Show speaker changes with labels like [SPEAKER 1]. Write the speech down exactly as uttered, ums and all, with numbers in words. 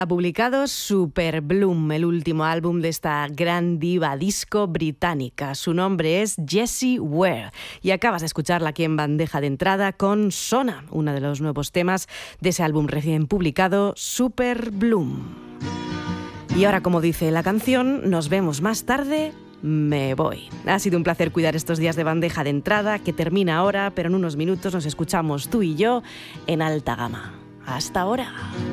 [SPEAKER 1] Ha publicado Super Bloom, el último álbum de esta gran diva disco británica. Su nombre es Jessie Ware y acabas de escucharla aquí en bandeja de entrada con Sona, uno de los nuevos temas de ese álbum recién publicado, Super Bloom. Y ahora, como dice la canción, nos vemos más tarde. Me voy. Ha sido un placer cuidar estos días de bandeja de entrada, que termina ahora, pero en unos minutos nos escuchamos tú y yo en alta gama. Hasta ahora.